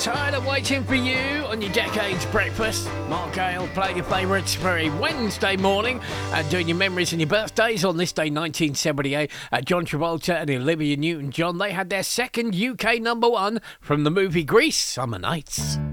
Tired of waiting for you on your Decades breakfast. Mark Gale playing your favourites for a Wednesday morning and doing your memories and your birthdays on this day 1978. John Travolta and Olivia Newton-John, they had their second UK number one from the movie Grease, Summer Nights.